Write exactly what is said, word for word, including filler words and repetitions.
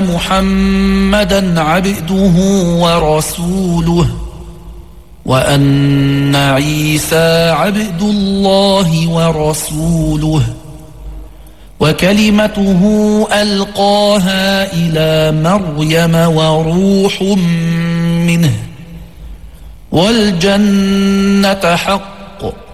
محمدا عبده ورسوله وأن عيسى عبد الله ورسوله وكلمته ألقاها إلى مريم وروح منه والجنة حق